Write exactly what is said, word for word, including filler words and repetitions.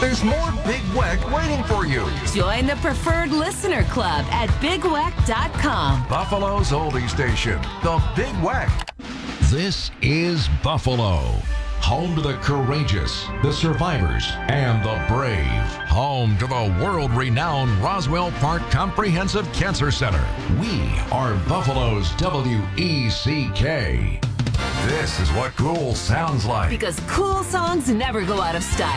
there's more Big Weck waiting for you. Join the Preferred Listener Club at big weck dot com. Buffalo's oldie station, the Big Weck. This is Buffalo, home to the courageous, the survivors, and the brave. Home to the world-renowned Roswell Park Comprehensive Cancer Center. We are Buffalo's W E C K. This is what cool sounds like. Because cool songs never go out of style.